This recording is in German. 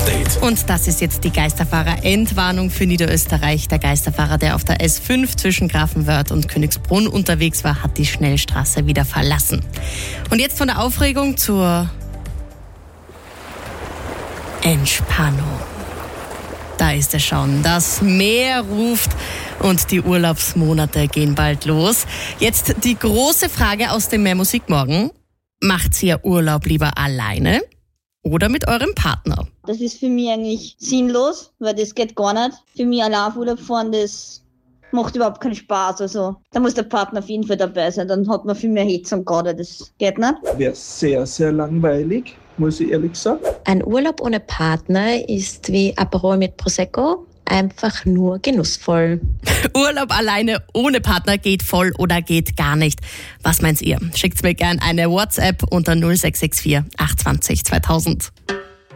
Verkehrsupdate. Und das ist jetzt die Geisterfahrer-Endwarnung für Niederösterreich. Der Geisterfahrer, der auf der S5 zwischen Grafenwörth und Königsbrunn unterwegs war, hat die Schnellstraße wieder verlassen. Und jetzt von der Aufregung zur Entspannung. Da ist es schon. Das Meer ruft und die Urlaubsmonate gehen bald los. Jetzt die große Frage aus dem Mehr Musik morgen. Macht ihr Urlaub lieber alleine oder mit eurem Partner? Das ist für mich eigentlich sinnlos, weil das geht gar nicht. Für mich allein auf Urlaub fahren, das macht überhaupt keinen Spaß. Also da muss der Partner auf jeden Fall dabei sein, dann hat man viel mehr Hitzung gerade, das geht nicht. Wäre sehr, sehr langweilig, muss ich ehrlich sagen. Ein Urlaub ohne Partner ist wie Aperol mit Prosecco, einfach nur genussvoll. Urlaub alleine ohne Partner geht voll oder geht gar nicht. Was meint ihr? Schickt's mir gern eine WhatsApp unter 0664 820 2000.